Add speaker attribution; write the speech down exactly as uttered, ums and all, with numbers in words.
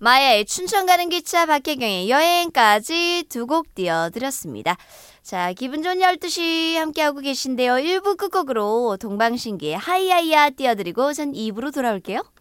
Speaker 1: 마야의 춘천 가는 기차, 박혜경의 여행까지 두 곡 띄워드렸습니다. 자, 기분 좋은 열두 시 함께하고 계신데요. 일 부 끝곡으로 동방신기의 하이하이야 띄워드리고 전 이 부로 돌아올게요.